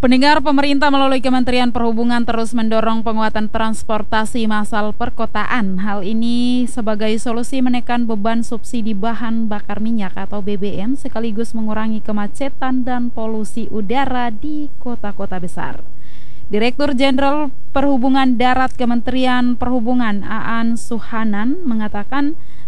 Pendengar, pemerintah melalui Kementerian Perhubungan terus mendorong penguatan transportasi massal perkotaan. Hal ini sebagai solusi menekan beban subsidi bahan bakar minyak atau BBM sekaligus mengurangi kemacetan dan polusi udara di kota-kota besar. Direktur Jenderal Perhubungan Darat Kementerian Perhubungan Aan Suhanan mengatakan